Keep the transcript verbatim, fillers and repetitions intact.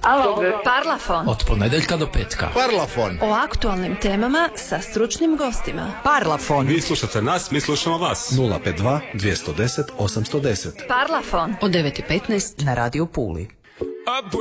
Alo, Parlafon. Od ponedjeljka do petka. Parlafon. O aktualnim temama sa stručnim gostima. Parlafon. Vi slušate nas, mi slušamo vas. nula pet dva dvjesto deset osamsto deset. Parlafon. Od devet i petnaest na Radio Puli.